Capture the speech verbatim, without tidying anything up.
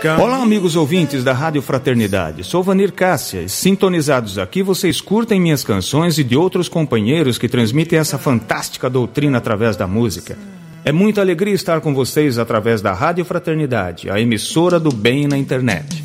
Olá, amigos ouvintes da Rádio Fraternidade. Sou Vanir Cássia e sintonizados aqui vocês curtem minhas canções e de outros companheiros que transmitem essa fantástica doutrina através da música. É muita alegria estar com vocês através da Rádio Fraternidade, a emissora do bem na internet.